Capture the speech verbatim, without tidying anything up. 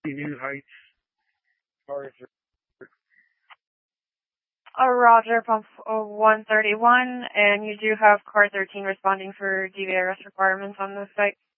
New Heights, car Oh, Roger, pump one thirty-one, and you do have car thirteen responding for D V A arrest requirements on the site.